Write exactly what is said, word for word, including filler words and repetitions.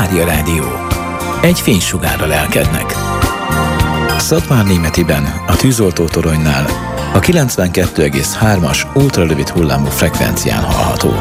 Mária Rádió. Egy fénysugárra lelkednek. Szatmárnémetiben, a tűzoltótoronynál a kilencvenkettő egész hármas ultrarövid hullámú frekvencián hallható.